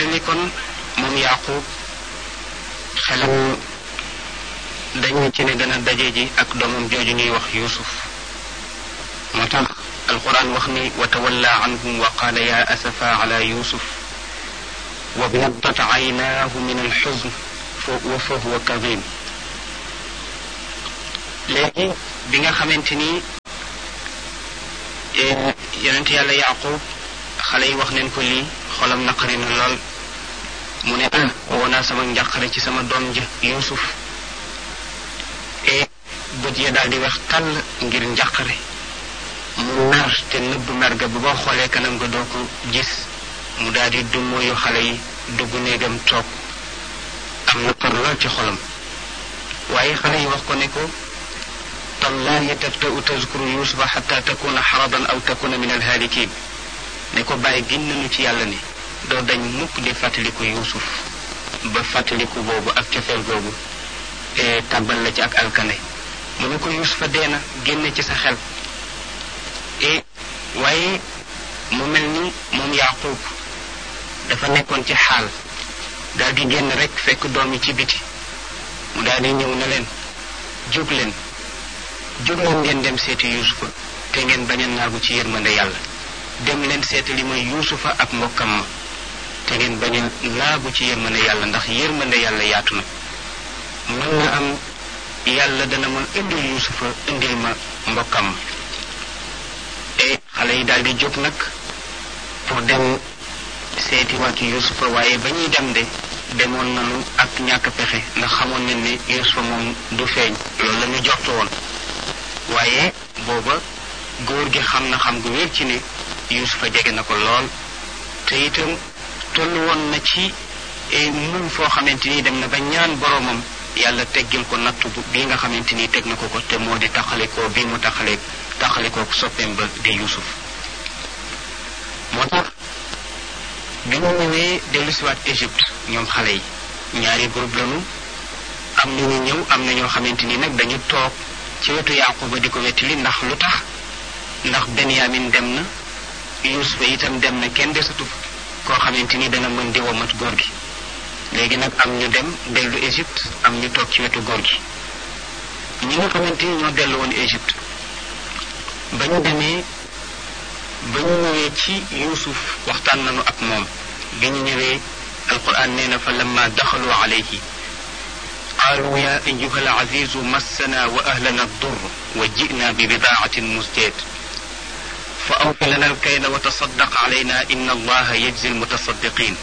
mel ni kon moom Yaaqub xelam dañu ci ne dana daje ji ak doomam jooju ñuy wax Yuusuf moo tax alquran wax ni wa tawalla anhum wa qaala ya asafa ala Yuusuf wa biyaddat aynaahu min alxuzn wa fa huwa kadim. léegi bi nga xamante ni yonent yàlla Yaaqub xale yi wax neen ko lii xolam naqari na lool mu ne woo naa sama njàqare ci sama doom ja Yuusuf bët ya daal di wax tàll ngir njàqare mu mer te nëbb mer ga bu boo xoolee kanam nga doo ko gis mu daal di dummóoyu xale yi dugg néegam toog am na par lool ci xolam waaye xale yi wax ko ne ko tallahi tabta'u tazkuru yusufa xatta takuna xaradan aw takuna min alhaalikin ne ko bàyyi gin nañu ci yàlla ni doo dañ mukk di fàttaliku Yuusuf ba fàttaliku boobu ak cofeel googu tàbbal la ci ak alkane mu ne ko Yuusufa dee na génne ci sa xel waaye mu mel ni moom Yaaqub dafa nekkoon ci xaal daal di génn rek fekk doom yi ci biti mu daal di ñëw na leen jóg leen ngeen dem seeti Yuusufa te ngeen bañ a naagu ci yërmande yàlla dem leen seetali ma Yuusufa ak mbokkam ma te ngeen bañ a naagu ci yërmande yàlla ndax yërmande yàlla yaatu na mën na am yàlla dana ma indil Yuusufa indil ma mbokkam ma xale yi daal di jóg nag pour dem seeti waat Yuusufa waaye ba ñuy dem de demoon nañu ak ñàkk pexe ndax xamoon nañ ne Yuusufa moom du feeñ loolu la ñu jortu woon waaye booba góor gi xam na xam gu wér ci ne Yuusufa jege na ko lool te itam tollu woon na ci muñ foo xamante ni dem na ba ñaan boroomam yàlla teggil ko nattu bii nga xamante ni teg na ko te moo di taxalikoo bii mu taxalikoo soppeem ba di Yuusuf moo tax bi mu ñëwee dellusiwaat Égypte ñoom xale yi ñaari groupe lañu am na ñu ñëw am na ñoo xamante ni nag dañu toog ci wetu Yaquba di ko wettili ndax lu tax ndax Benyamin dem na Yuusufa itam dem na kenn desatu koo xamante ni dana mën di womat góor gi léegi nag am ñu dem dellu Égypte am ñu toog ci wetu góor gi ñi nga xamante ni ñoo dellu woon Égypte ba ñu demee ba ñu ñëwee ci Yuusuf waxtaan nañu ak moom bi ñu ñëwee alquran nee na fa lamma daxalu alayhi qaalu ya ayuha alazizu massana wa ahlana addur wa ji'na bi bidaatin musjad fa awfi lana alkayla wa tasaddaq alayna inna allaha yajzi almutasaddiqin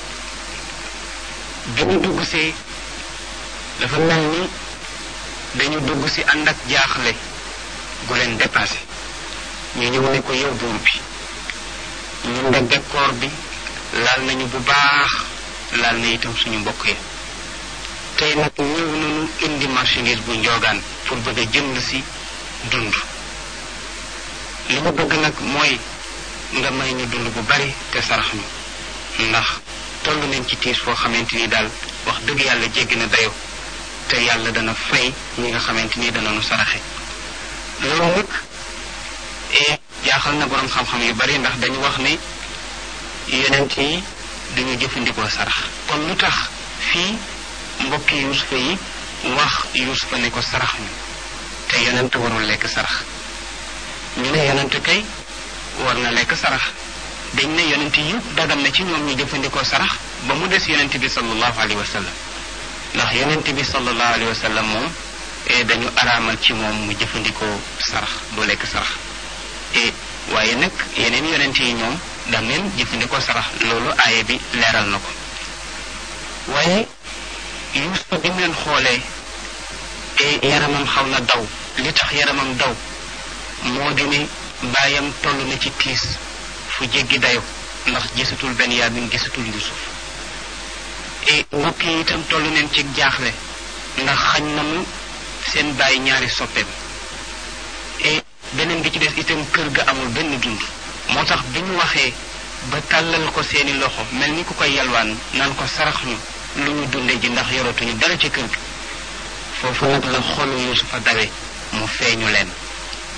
bi ñu dugg see dafa mel ni dañu dugg si ànd ak jaaxle gu leen dépassé ñu ñëw ne ko yow buur bi ñun de bekkoor bi laal nañu bu baax laal na itam suñu mbokk yi tey nag ñëw nañu indi marchandise bu njoogaan pour bëgg a jënd si dund li ma bëgg nag mooy nga may ñu dund bu bari te sarax ñu ndax toll nañ ci tiis foo xamante ni daal wax dëgg yàlla jéggi na dayo te yàlla dana fay ñi nga xamante ni dana nu saraxe loolu nag jaaxal na boroom xam-xam yu bari ndax dañu wax ne yonent yi duñu jëfandikoo sarax kon lu tax fii mbokki Yuusufa yi wax Yuusufa ne ko sarax ñu te yonent warul lekk sarax ñu ne yonent kay war na lekk sarax dañ ne yonent yi dagan na ci ñoom ñu jëfandikoo sarax ba mu des yonent bi sallallahu alayhi wa sallam ndax yonent bi sallallahu alayhi wa sallam moom dañu araamal ci moom mu jëfandikoo sarax du lekk sarax waaye nag yeneen yonent yi ñoom dam leen jëfandikoo sarax loolu aaye bi leeral na ko waaye Yuusufa bi mu leen xoolee yaramam xaw na daw li tax yaramam daw moo di ne baayam toll na ci tiis fu jéggi dayo ndax gisatul Benyamin gisatul Yuusuf mbokk yi itam toll neen ci jaaxle ndax xañ nañu seen baay ñaari soppeem beneen bi ci des itam kër ga amul benn dund moo tax bi ñu waxee ba tàllal ko seeni loxo mel ni ku koy yalwaan naan ko sarax ñu lu ñu dunde ji ndax yoratuñu dara ci kër gi foofu nag la xolu Yuusufa dawe mu feeñu leen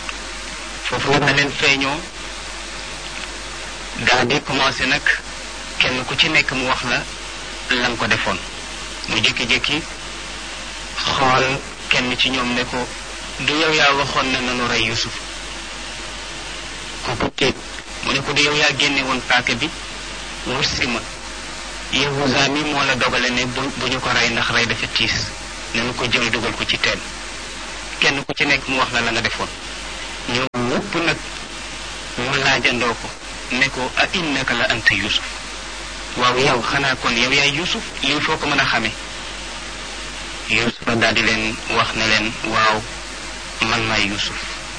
foofu nag la leen feeñoo daal di commencé nag kenn ku ci nekk mu wax la lan ko defoon mu jékki-jékki xool kenn ci ñoom ne ko du yow yaa waxoon ne nanu rey Yusuf kooku téeg mu ne ko du yow yaa génne woon paaka bi wursi ma Yahuza mi moo la dogale ne bu ñu ko rey ndax rey dafa tiis nanu ko jël dugal ko ci teen kenn ku ci nekk mu wax la la nga defoon ñoom ñëpp nag mu laajandoo ko ne ko a innaka la anta Yusuf waaw yow xanaa kon yow yaay Yusuf lii foo ko mën a xamee Yusufa daal di leen wax ne leen waaw man maay Yusuf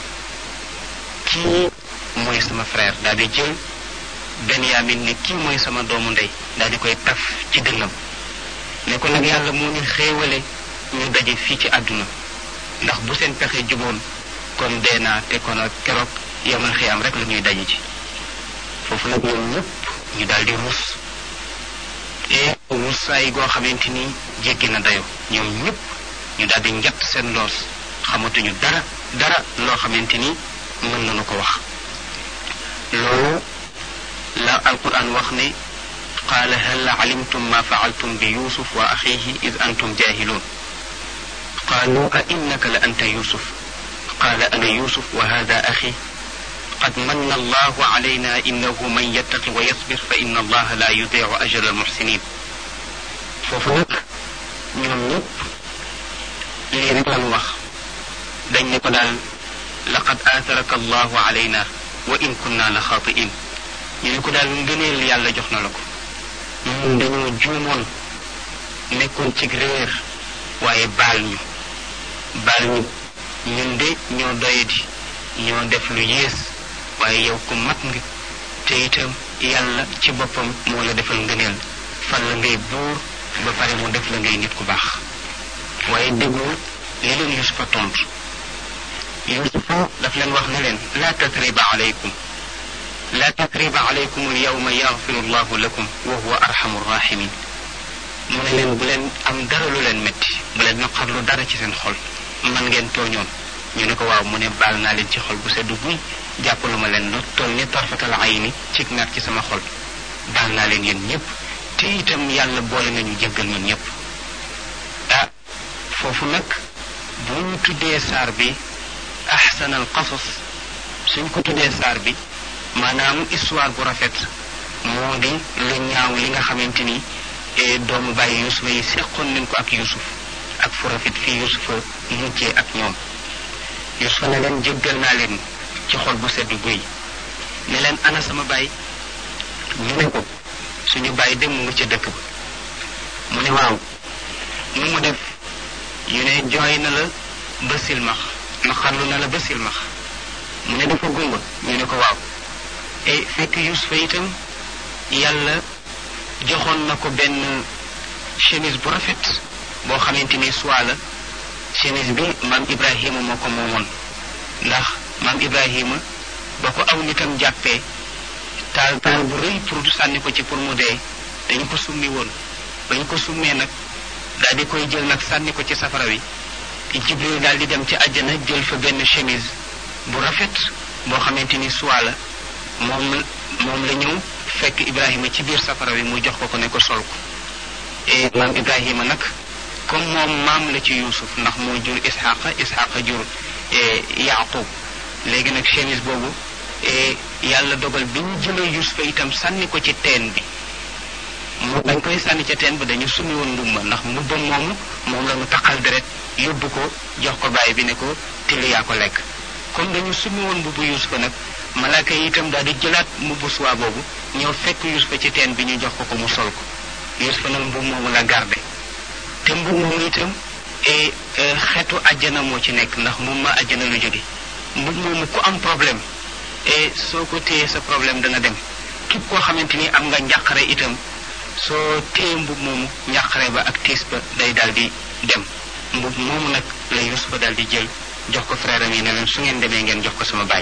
kii mooy sama frère daal di jël Benyamin ne kii mooy sama doomu ndey daal di koy taf ci dënnam ne ko nag yàlla moo ñu xéewale ñu daje fii ci àdduna ndax bu seen pexe juboon kon dee naa te kon ak keroog yamal xiyaam rek la ñuy daje ci foofu nag ñoom ñëpp ñu daal di ruus et ruusaay goo xamante ni jéggi na dayo ñoom ñëpp ñu daal di njatt seen loos xamatuñu dara loo xamante ni mën nañu ko wax loolu la alquran wax ne qaala hal alimtum ma faaltum bi yusuf wa axihi id antum jahilun qaalu a innaka la anta yusuf qaala ana yusuf wa hada axi qad manna allahu alayna innahu man yattaqi wa yasbir fa inna allaha la yudiu ajra almuxsinin foofu nag ñoom ñëpp lii rek lañu wax dañ ne ko daal laqad aataraka allahu alayna wa in kunna la xaatiin ñu ne ko daal ngëneel yàlla jox na la ko ñun dañoo juumoon nekkoon ci réer waaye baal ñu ñun de ñoo doyadi ñoo def lu yées waaye yow ku mat nga te itam yàlla ci boppam moo la defal ngëneel fan la ngay buur ba pare mu def la ngay nit ku baax waaye déglu li leen Yusufa tontu Yusufa daf leen wax ne leen laa tatriba alaykum alyawma yaxfiru llahu lakum wa huwa arhamu rahimin mu ne leen bu leen am dara lu leen métti bu leen naqarlu dara ci seen xol man ngeen tooñoon ñu ne ko waaw mu ne baal naa leen ci xol bu seddu guy jàppalu ma leen lu toll ni tarfatal ayni ci naat ci sama xol baal naa leen yéen ñëpp te itam yàlla boole nañu jéggal ñun ñëpp foofu nag bu ñu tuddee saar bi ahsanal qasas suñ ko tuddee saar bi maanaam histoire bu rafet moo di lu ñaaw li nga xamante ni doomu bàyyi Yusufa yi seqoon nañ ko ak Yusuf ak fu rafet fii Yusufa mujjee ak ñoom Yusufa ne leen jéggal naa leen ci xol bu sedd guy ne leen ana sama baay ñu ne ko suñu baay dem mu nga ca dëkk ba mu ne waaw nu mu def ñu ne jooy na la ba silmax naqarlu na la ba silmax mu ne dafa gumba ñu ne ko waaw e fekk Yusufa itam yàlla joxoon na ko benn chemise bu rafet boo xamante ni soit la chemise bi maam Ibrahima moo ko moomoon ndax maam Ibrahima ba ko aw nitam jàppee taal bu rëy pour du sànni ko ci pour mu dee dañu ko summi woon bañ ko summee nag daal di koy jël nag sànni ko ci safara wi Jibril daal di dem ci àjjana jël fa benn chemise bu rafet boo xamante ni soit la moom la ñëw fekk Ibrahima ci biir safara wi mu jox ko ne ko sol ko et maam Ibrahima nag comme moom maam la ci Yuusuf ndax moo jur Isxaqa jur Yaaqub léegi nag chemise boobu yàlla dogal bi ñu jëlee Yuusufa itam sànni ko ci teen bi dañ koy sànni ca teen bi dañu summi woon mbubba ndax mbubba moom la ñu taqal deret yóbbu ko jox ko baay bi ne ko till yaa ko lekk comme dañu summi woon mbubbu Yuusufa nag malaaka yi itam daal di jëlaat mbubbu suwaa boobu ñëw fekk Yuusufa ci teen bi ñu jox ko mu sol ko Yuusufa nag mbub moomu la garde te mbub moomu itam xeetu àjjana moo ci nekk ndax moom ma àjjana lu jóge mbub moomu ku am problème soo ko téyee sa problème dana dem képp koo xamante ni am nga njàqare itam soo téye mbub moomu njàqare ba ak tiis ba day daal di dem mbub moomu nag la Yuusufa daal di jël jox ko frère am yi ne leen su ngeen demee ngeen jox ko sama baay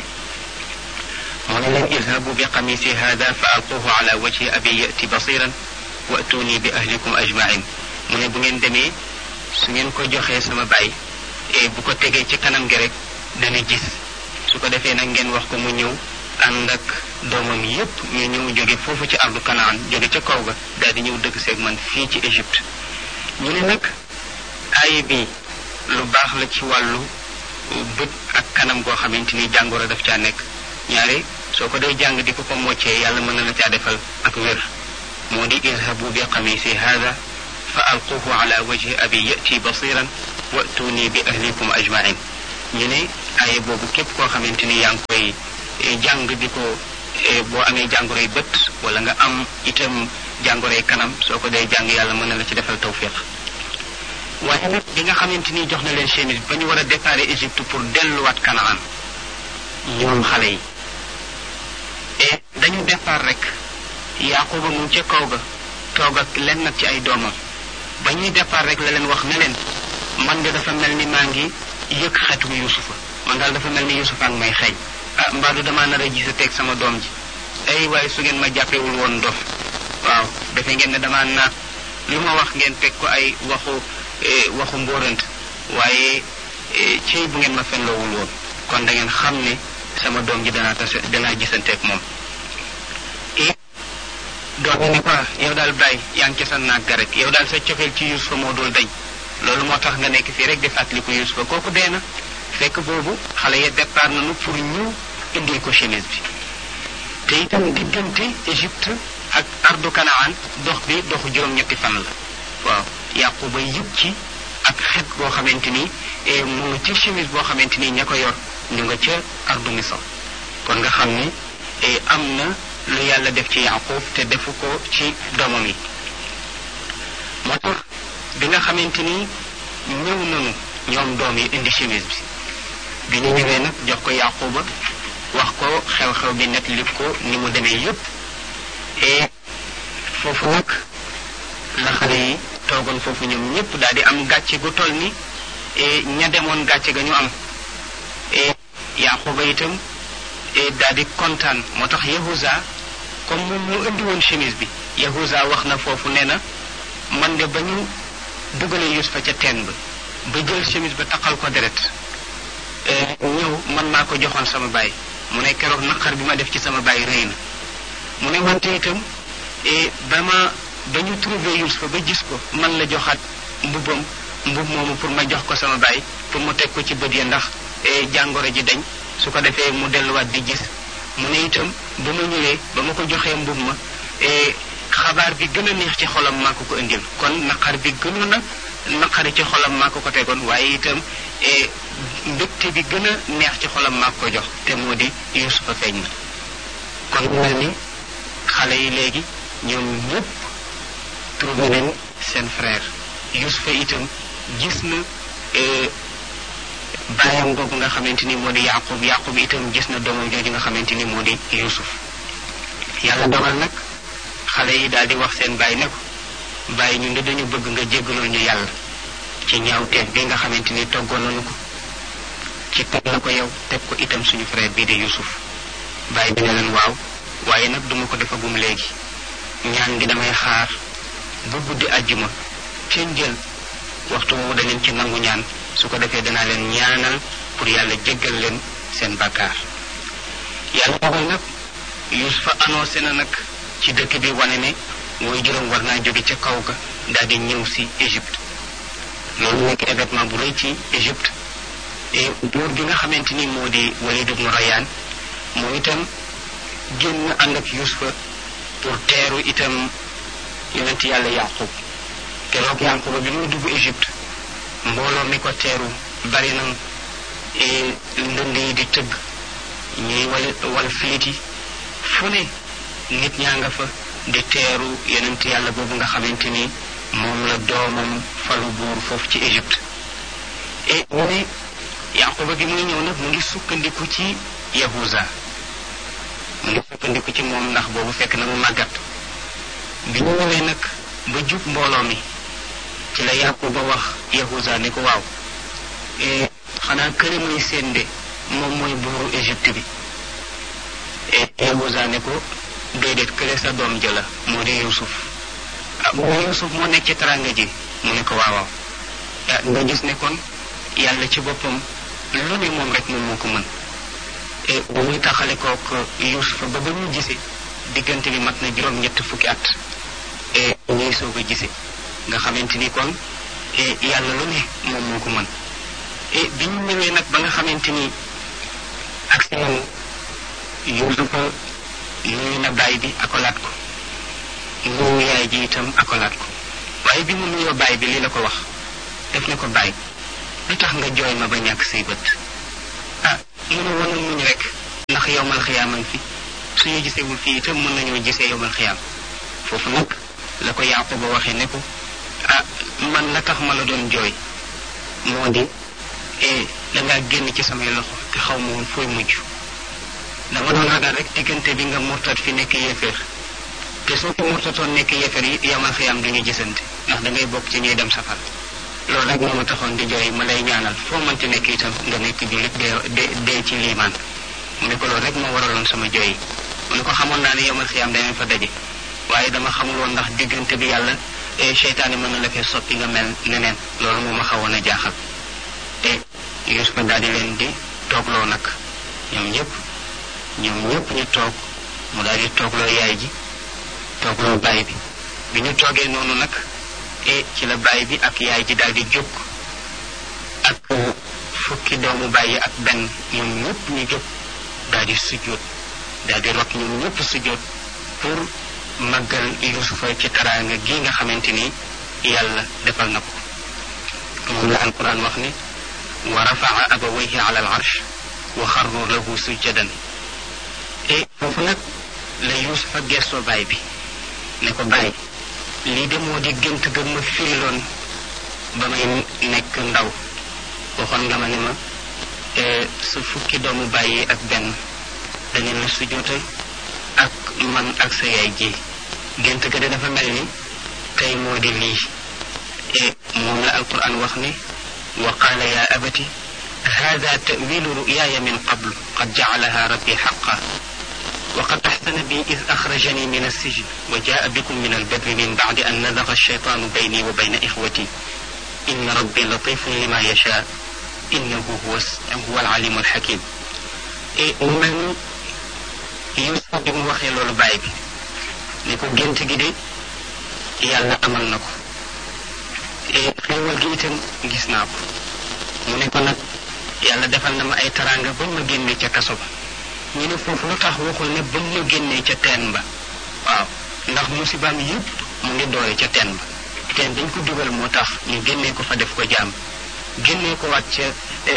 mu ne leen idhabu bi qamisi hada fa alquhu ala wajhi abi yati basiran wa atuni bi ahlikum ajmain mu ne bu ngeen demee su ngeen ko joxee sama baay bu ko tegee ci kanam gi rek dana gis su ko defee nag ngeen wax ko mu ñëw ànd ak doomam yépp ñu ñëw jóge foofu ci ardu Kanaan jóge ca kaw ga daal di ñëw dëkk seeg man fii ci Égypte. ñu ne nag aaya bi lu baax la ci wàllu bët ak kanam goo xamante ni jàngoro daf caa nekk ñaare soo ko dee jàng di ko moccee yàlla mën na la caa defal ak wér. moo di idhabu bi qamisi hada fa alquhu ala wajhi abi yati basiran wa'tuni bi ahlikum ajmain. ñu ne aaya boobu képp koo xamante ni yaa ngi koy jàng di ko boo amee jàngoroy bët wala nga am itam jàngoroy kanam soo ko dee jàng yàlla mën na la ci defal tawfiq. waaye nag bi nga xamante ni jox na leen chemise ba ñu war a départ Égypte pour delluwaat Kanaan ñoom xale yi et dañu départ rek Yaquba mu ca kaw ga toog ak leen nag ci ay doomam ba ñuy départ rek la leen wax ne leen man de dafa mel ni maa ngi yëg xetu Yusufa man daal dafa mel ni Yusufa ak may xeeñ mbaadu damaa nar a gis a teg sama doom ji ay waaye su ngeen ma jàppewul woon dof waaw defe ngeen ne damaa naat lu ma wax ngeen teg ko ay waxu mbóorant waaye cey bu ngeen ma fenloowul woon kon da ngeen xam ne sama doom ji danaa gisanteeg moom. doom yi ne ko yow daal bàyyi yaa ngi ca sa naag ga rek yow daal sa cofeel ci Yusufa moo dul dañ loolu moo tax nga nekk fii rek di fàttaliku Yusufa kooku dee na fekk boobu xale ya départ nañu pour ñu indil ko chemise bi. te itam diggante Égypte ak ardu Kanaan dox bi doxu juróom-ñetti fan la waaw Yaquba yëg ci ak xet boo xamante ni mu nga ci chemise boo xamante ni ña ko yor ñu nga ca ardu Misr kon nga xam ne am na lu yàlla def ci Yaqub te defu ko ci doomam yi. moo tax bi nga xamante ni ñëw nañu ñoom doom yi indi chemise bi ñu ñëwee nag jox ko Yaquba wax ko xew-xew bi nekk li ko ni mu demee yépp et foofu nag la xale yi toogoon foofu ñoom ñëpp daal di am gàcce gu toll ni ña demoon gàcce ga ñu am et Yaquba itam daal di kontaan moo tax Yahuza comme moom mu indi woon chemise bi Yahuza wax na foofu nee na man de ba ñu dugalee Yusufa ca teen ba jël chemise ba taqal ko deret ñëw man maa ko joxoon sama baay mu ne keroog naqar bi ma def ci sama baay rëy na mu ne wante itam ba ñu trouvé Yusufa ba gis ko man la joxaat mbub moomu pour ma jox ko sama baay pour mu teg ko ci bët ya ndax jàngoro ji dañ su ko defee mu delluwaat di gis mu ne itam ba ma ñëwee ba ma ko joxee mbub ma xabaar bi gën a neex ci xolam maa ko indil kon naqar bi gënoon a naqari ci xolam maa ko tegoon waaye itam mbégte bi gën a neex ci xolam maa ko jox te moo di Yusufa feeñ na kon mel ni xale yi léegi ñoom ñëpp trouvé nañ seen frère Yusufa itam gis na baayam boobu nga xamante ni moo di Yaqub itam gis na doomam jooju nga xamante ni moo di Yusuf yàlla dogal nag xale yi daal di wax seen baay ne ko bàyyi ñun de dañu bëgg nga jéggalul ñu yàlla ci ñaawteef bi nga xamante ni toggoon nañu ko ci teg la ko yow teg ko itam suñu frère bii di Yusuf bàyyi bi ne leen waaw waaye nag duma ko defagum léegi ñaan gi damay xaar bu guddi àjjuma ca njël waxtu woowu danañ ci nangu ñaan su ko defee danaa leen ñaanal pour yàlla jéggal leen seen bàkkaar yàlla dogal nag Yusufa annoncé na nag ci dëkk bi wane ne mooy juróom war naa jóge ca kaw ga daal di ñëw si Égypte loolu nekk événement bu rëy ci Égypte et buur bi nga xamante ni moo di Walid ibn Rayyan moo itam génn ànd ak Yusufa pour teeru itam yonent yàlla Yaqub keroog Yaquba bi muy dugg Égypte mbooloo mi ko teeru bari na ndënd yi di tëgg ñuy wal filit yi fu ne nit ñaa nga fa di teeru yonent yàlla boobu nga xamante ni moom la doomam falu buur foofu ci Égypte et mu ne Yaquba gi muy ñëw nag mu ngi sukkandiku ci Yahuza mu ngi sukkandiku ci moom ndax boobu fekk na mu màggat bi ñu ñëwee nag ba jub mbooloo mi ci la Yaquba wax Yahuza ne ko waaw xanaa kële muy seen de moom mooy buuru Égypte bi et Yahuza ne ko déedéet kële sa doom jëla moo di Yusuf Yusuf moo nekk ci taranga ji mu ne ko waaw nga gis ne kon yàlla ci boppam lu ne moom rek moom moo ko mën bu muy taxale kook Yuusufa ba ñu gisee diggante bi mat na juróom-ñett fukki at ñuy soog a gisee nga xamante ni kon yàlla lu ne moom moo ko mën bi ñu ñëwee nag ba nga xamante ni ak si nañu Yuusufa nuyu na baay bi akolaat ko nuyu yaay ji itam akolaat ko waaye bi mu nuyoo baay bi lii la ko wax def ne ko baay lu tax nga jooy ma ba ñàkk say bët mënu woon muñ rek ndax yowmal xiyaaman fi suñu gisewul fii itam mën nañoo gisee yowmal xiyaam foofu nag la ko Yaquba waxee ne ko man la tax ma la doon jooy moo di dangaa génn ci samay loxo te xaw ma woon fooy mujj dama doon ragal rek diggante bi nga murtat fi nekk yéeféer te soo ko murtatoon nekk yéeféer yi yowmal xiyaam duñu gisante ndax da ngay bokk ci ñuy dem safar loolu rek moo ma taxoon di jooy ma lay ñaanal foo mënti nekk itam nga nekk jullit dee ci liimaan mu ne ko loolu rek moo waraloon sama jooy yi mu ne ko xamoon naa ne yowmal xiyaam danañ fa daje waaye dama xamul woon ndax diggante bi yàlla seytaane mën na la fee soppi nga mel neneen loolu moo ma xawoon a jaaxal te Yuusufa daal di leen di toogloo nag ñoom ñëpp ñu toog mu daal di toogloo yaay ji toogloo baay bi bi ñu toogee noonu nag ci la baay bi ak yaay ji daal di jóg ak fukki doomu baay yi ak benn ñoom ñëpp ñu jóg daal di sujjóot daal di rot ñoom ñëpp sujjóot pour màggal Yuusufa ci taraanga gi nga xamante ni yàlla defal na ko moom la alquran wax ni wa rafaa abawayhi ala al arsh wa xarru lahu sujjadan foofu nag la Yuusufa gestoo baay bi ne ko baay lii de moo di gént ga ma firiloon ba may nekk ndaw waxoon nga ma ne ma su fukki doomu bàyyi ak benn dangeen la sujjóotal ak man ak sa yaay ji gént ga de dafa mel ni tey moo di lii moom la alquran wax ni wa qaala ya abati hada tawilu ruyaaya min qablu qad jacalaha rabbi xaqa وقد أحسن بي إذ أخرجني من السجن وجاء بكم من البر من بعد أن نزغ الشيطان بيني وبين إخوتي إن ربي لطيف لما يشاء إنه هو العليم الحكيم من يوسف بن وخي لولو باي بي نيكو gént gi de yàlla amal na ko xéewal gi itam gis naa ko mu ne ko nag yàlla defal na ma ay taraanga ba ma génne ca kaso ba ñu ne foofu lu tax waxul ne ba mu génnee ca teen ba waaw ndax musibaam yëpp mu ngi doore ca teen ba teen dañ ko dugal moo tax ñu génnee ko fa def ko jaam génnee ko waat ca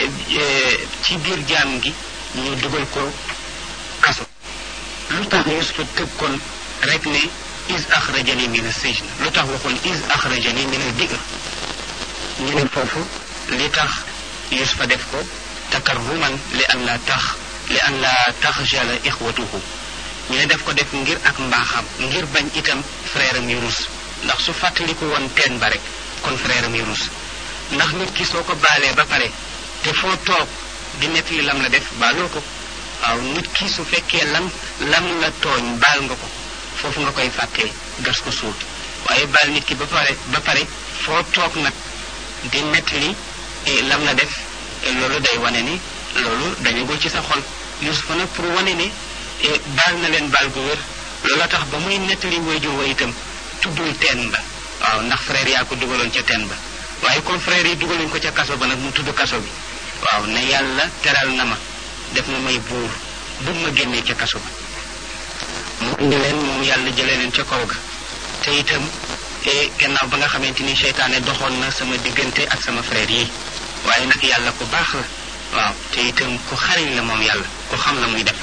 ci biir jaam gi ñu dugal ko kaso lu tax Yuusufa tëb kon rek ne is axrajani min as-sijn lu tax waxul is axrajani min al-bi'r ñu ne foofu li tax Yuusufa def ko takarruman li an la taxjala ixwatuhu ñu ne def ko def ngir ak mbaaxam ngir bañ itam frère am yu rus ndax su fàttaliku woon teen ba rek kon frère am yu rus ndax nit ki soo ko baalee ba pare te foo toog di nettali lam la def baaloo ko waaw nit ki su fekkee lam la tooñ baal nga ko foofu nga koy fàttee gas ko suul waaye baal nit ki ba pare foo toog nag di nettali lam la def loolu day wane ni loolu dañu ko ci sa xol Yuusufa nag pour wane ne baal na leen baal gu wér loola tax ba muy nettali waajur wa itam tuddul teen ba waaw ndax frère yaa ko dugaloon ca teen ba waaye comme frère yi dugaluñ ko ca kaso ba nag mu tudd kaso bi waaw ne yàlla teral na ma def na may buur bu ma génnee ca kaso ba mu indi leen moom yàlla jëlee leen ca kaw ga te itam gannaaw ba nga xamante ni seytaane doxoon na sama diggante ak sama frère yi waaye nag yàlla ku baax la waaw te itam ku xariñ la moom yàlla ku xam la muy def la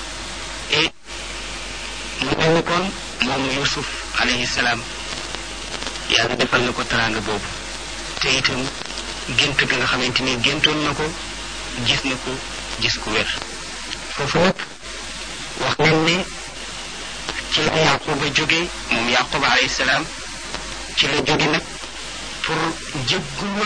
mu mel ni kon moom Yuusuf alayhi salaam yàlla defal na ko teraanga boobu te itam gént ga nga xamante ni géntoon na ko gis ku wér foofu nag wax nañ ne ci la Yaquba jóge moom Yaquba alayhi salaam ci la jóge nag pour jéggul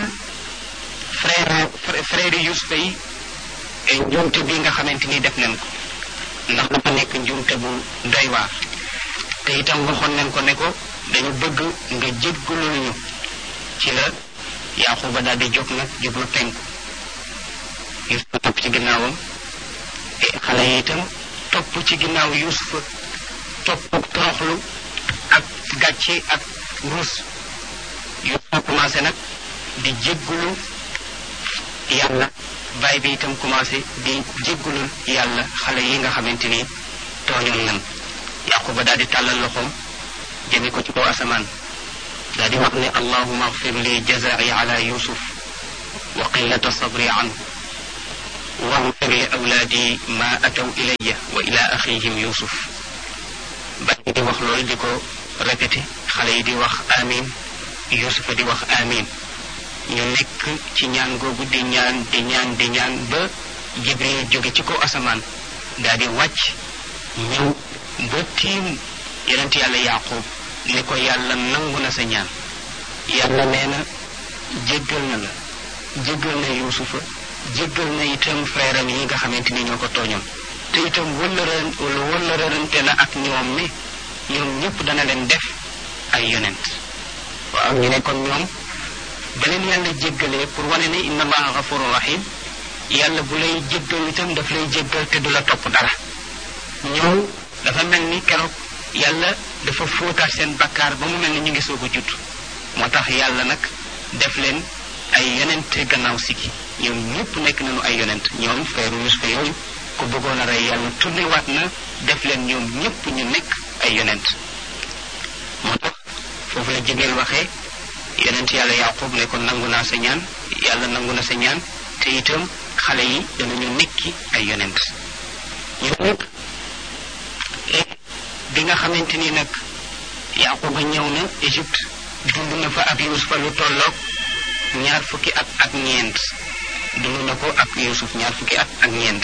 frère Yuusufa yi njuumte bi nga xamante ni def nañ ko ndax dafa nekk njuumte bu doy waar te itam waxoon nañ ko ne ko dañu bëgg nga jéggulul ñu ci la Yaquba daal di jóg nag jublu penku Yuusufa topp ci ginnaawam xale yi itam topp ci ginnaaw yusufa topp toroxlu ak gàcce ak ruus yusufa commencé nag di jéggulu yàlla baay bi itam commencé di jéggulul yàlla xale yi nga xamante ni tooñoon nan yaquba daal di tàllal loxoom jëme ko ci kaw asamaan daal di wax ne allahuma agfir li jazai ala yusuf wa qillata sabri anhu واغفر لأولادي ما أتوا إلي وإلى أخيهم يوسف baay di wax loolu di ko répété xale yi di wax amin yusufa di wax amin ñu nekk ci ñaan googu di ñaan ba jibril jóge ci kaw asamaan daal di wàcc ñëw ba tiim yonent yàlla yaqub ne ko yàlla nangu na sa ñaan yàlla nee na jéggal na la jéggal na yusufa jéggal na itam frère am yi nga xamante ni ñoo ko tooñoon te itam wëllërante na ak ñoom ne ñoom ñëpp dana leen def ay yonent waaw ñu ne kon ñoom ba leen yàlla jéggalee pour wane ne inna allaha gafurun rahim yàlla bu lay jéggal itam daf lay jéggal te du la topp dara ñoom dafa mel ni keroog yàlla dafa fóotaat seen bakkaar ba mu mel ni ñu ngi soog a judd moo tax yàlla nag def leen ay yonent gannaaw siki ñoom ñëpp nekk nañu ay yonent ñoom frère Yusufa yooyu ku bëggoon a rey yàlla tourné waat na def leen ñoom ñëpp ñu nekk ay yonent moo tax foofu la jigéen waxee yonent yàlla yaqub ne ko nangu naa sa ñaan yàlla nangu na sa ñaan te itam xale yi danañu nekki ay yonent ñu nag bi nga xamante ni nag yaquba ñëw na Égypte dund na fa ak Yusufa lu tolloog ñaar fukki at ak ñeent dund na ko ak Yusuf ñaar fukki at ak ñeent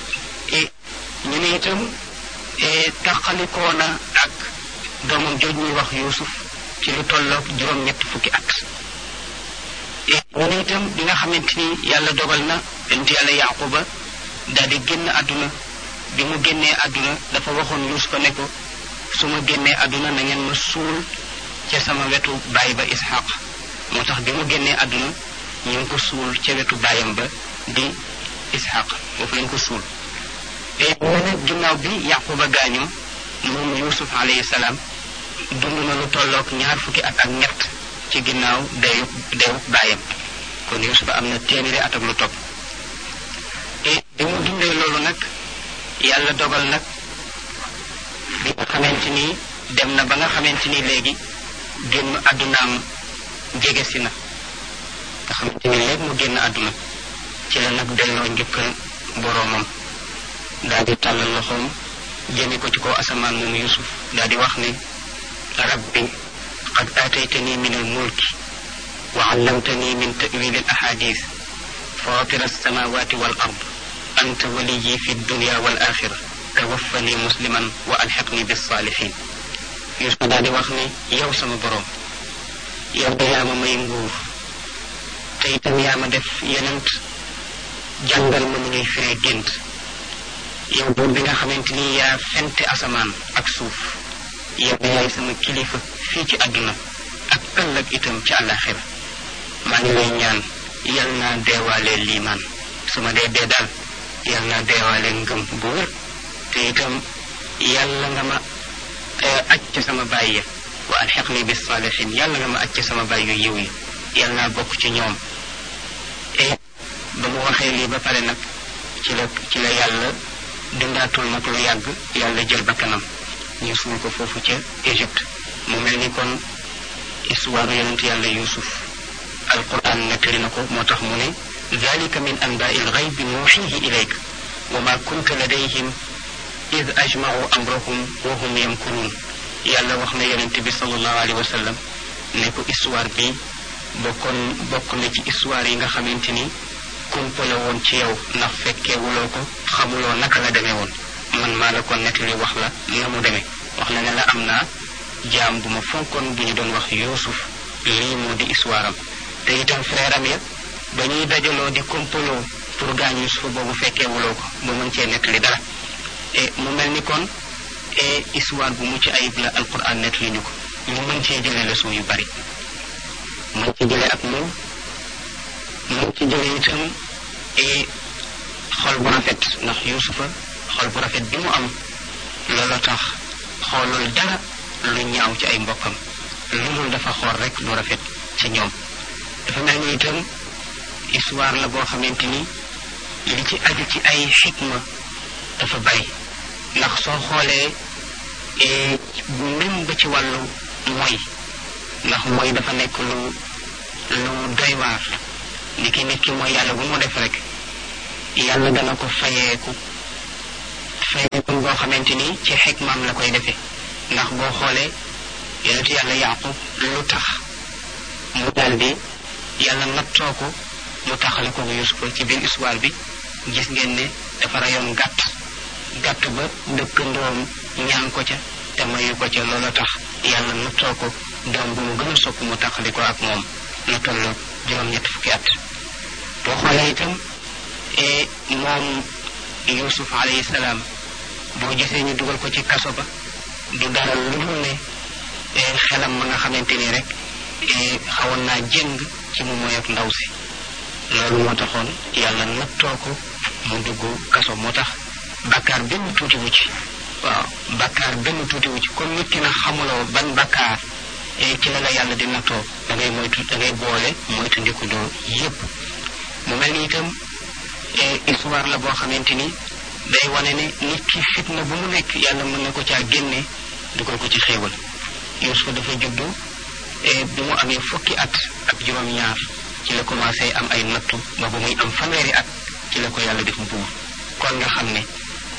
ñu ne itam taxalikoo na ak doomam jooj ñuy wax Yusuf ci lu tolloog juróom-ñett fukki at ñu ne itam bi nga xamante ni yàlla dogal na yonent yàlla yaquba daal di génn àdduna bi mu génnee àdduna dafa waxoon Yusufa ne ko su ma génnee àdduna na ngeen ma suul ca sama wetu baay ba Ishaq moo tax bi mu génnee àdduna ñu ngi ko suul ca wetu baayam ba di Ishaq foofu lañ ko suul mu ne ginnaaw bi yaquba gaañoo moom Yusuf alayhi salaam dund na lu tolloog ñaar fukki at ak ñett ci ginnaaw deewu baayam kon Yusufa am na téeméeri at ak lu topp bi mu dundee loolu nag yàlla dogal nag bi nga xamante ni dem na ba nga xamante ni léegi génn àddunaam jege si na nga xamante ni léegi mu génn àdduna ci la nag delloo njëkkal boroomam daal di tàllal loxoom jëme ko ci kaw asamaan moom Yusuf daal di wax ne rabbi qad aataytani min almulki wa allamtani min ta'wil alahadith fatir alsamawati wal ard anta waliyi fi dunya wal axira tawaffani musliman wa alxiqni bisalihin Yusuf daal di wax ne yow sama boroom yow da yaa ma may nguur te itam yaa ma def yenent jàngal ma nu ñuy firee gént yow buur bi nga xamante ni yaa fente asamaan ak suuf yow da yaay sama kilifa fii ci àdduna ak ëllëg itam ci àllaxira maa ngi lay ñaan yal naa deewaale liimaan su ma dee daal yal naa deewaale ngëm bu wér te itam yàlla nga ma aj ca sama baay ya wa alxiqni bis saalihin yàlla nga ma aj ca sama baay yu yiw yi yal naa bokk ci ñoom ba mu waxee lii ba pare nag ci la yàlla dundaatul nag lu yàgg yàlla jël bakkanam ñu suul ko foofu ca Égypte mu mel ni kon histoire yonent yàlla Yusuf alquran nettali na ko moo tax mu ne dalika min anbaai lgaybi nuuxihi ilayk wa ma kunta ladayhim id ajmau amrahum wa hum yamkurun yàlla wax na yonent bi sallallahu alayhi wa sallam ne ko histoire bi bokk na ci histoire yi nga xamante ni kumpale woon ci yow ndax fekkee wuloo ko xamuloo naka la demee woon man maa la ko nettali wax la na mu demee wax na ne la am naa jaam bu ma fonkoon bu ñu doon wax Yuusuf lii moo di histoire am te itam frère am ya ba ñuy dajaloo di kumpaloo pour gaañ Yuusuf boobu fekkee wuloo ko ba mën cee nettali dara mu mel ni kon histoire bu mucc ayib la alquran nettali ñu ko ñu mën cee jëlee leçon yu bari mën ci jëlee ak moom mën ci jëlee itam xol bu rafet ndax yusufa xol bu rafet bi mu am loolu tax xoolul dara lu ñaaw ci ay mbokkam lu dul dafa xool rek lu rafet ci ñoom dafa mel ni itam histoire la boo xamante ni li ci aju ci ay xikma dafa bari ndax soo xoolee même ba ci wàllu mooy ndax mooy dafa nekk lu doy waar ni ki nit ki mooy yàlla bu mu def rek yàlla dana ko fayeeku boo xamante ni ci xikmaam la koy defee ndax boo xoolee yonentu yàlla yaqub lu tax mu daldi yàlla nattoo ko mu taxale ko yusufa ci biir histoire bi gis ngeen ne dafa rayoon gàtt ba dëkkandoom ñaan ko ca te mayu ko ca loolu tax yàlla nattoo ko doom bu mu gën a sopp mu taxali ko ak moom lu toll juróom-ñett fukki at boo xoolee itam moom yusuf alayhi salaam boo gisee ñu dugal ko ci kaso ba du dara lu dul ne xelam ma nga xamante ni rek xawoon naa jëng ci mu moy ak ndaw si loolu moo taxoon yàlla nattoo ko mu dugg kaso moo tax bakkaar benn tuuti wu ci waaw bakkaar benn tuuti wu ci comme nit ki na xamuloo ban bakkaar ci la la yàlla di nattoo da ngay moytu da ngay boole moytu ndikudoo yépp mu mel ni itam histoire la boo xamante ni day wane ne nit ki fitna bu mu nekk yàlla mën na ko caa génne dugal ko ci xéewal Yuusufa dafa juddu bi mu amee fukki at ak juróom-ñaar ci la commencé am ay nattu ba bu muy am fanweeri at ci la ko yàlla def buur kon nga xam ne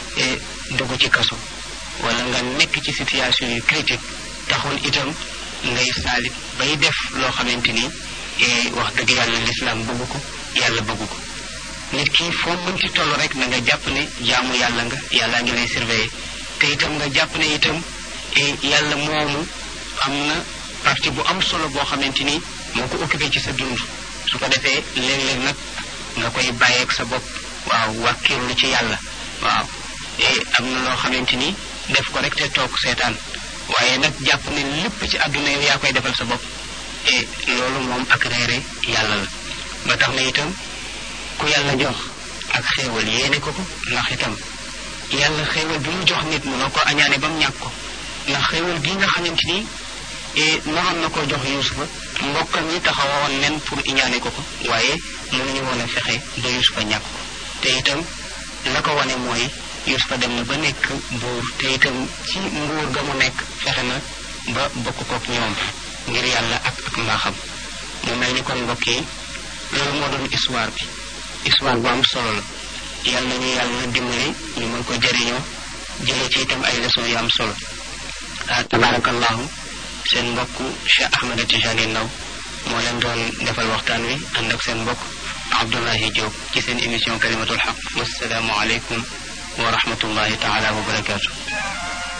dugg ci kaso wala nga nekk ci situation yu critique taxul itam ngay saalit bay def loo xamante ni wax dëgg yàlla lislaam bëgg ko yàlla bëgg ko nit ki foo mën ci toll rek na nga jàpp ne jaamu yàlla nga yàllaa ngi lay surveiller te itam nga jàpp ne itam yàlla moomu am na partie bu am solo boo xamante ni moo ko occupé ci sa dund su ko defee léeg-léeg nag nga koy bàyyeeg sa bopp waaw wàkkirlu ci yàlla waaw am na loo xamante ni def ko rek te toog seetaan waaye nag jàpp ne lépp ci àdduna yow yaa koy defal sa bopp loolu moom ak réere yàlla la ba tax na itam ku yàlla jox ak xéewal yéene ko ko ndax itam yàlla xéewal bi mu jox nit mënoo ko añaane ba mu ñàkk ko ndax xéewal gi nga xamante ni noxam na ko jox yusufa mbokkam yi taxawoon nen pour iñaane ko ko waaye mënuñu woon a fexe ba yusufa ñàkk ko te itam la ko wane mooy yusufa dem na ba nekk buur te itam ci nguur ga mu nekk fexe na ba bokk kook ñoom ngir yàlla ak mbaaxam mu mel ni kon mbokk yi loolu moo doon histoire bi histoire bu am solo la yàlla ñu yàlla dimbali ñu mën ko jëriñoo jëlee ci itam ay leçon yu am solo tabarakallahu seen mbokk Cheikh Ahmed Tijani Ndaw moo leen doon defal waxtaan wi ànd ak seen mbokk Abdoulahi Diop ci seen émission kalimatul haq wassalaamu aleykum wa rahmatullahi taala wa barakatuh